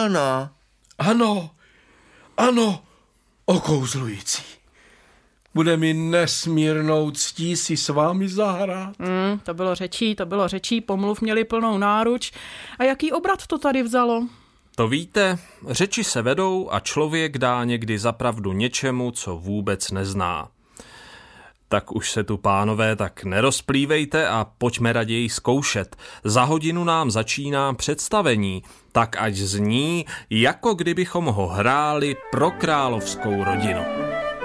Pána. Ano, okouzlující. Bude mi nesmírnou ctí si s vámi zahrát. To bylo řečí, pomluv měli plnou náruč. A jaký obrat to tady vzalo? To víte, řeči se vedou a člověk dá někdy za pravdu něčemu, co vůbec nezná. Tak už se tu, pánové, tak nerozplývejte a pojďme raději zkoušet. Za hodinu nám začíná představení, tak ať zní, jako kdybychom ho hráli pro královskou rodinu.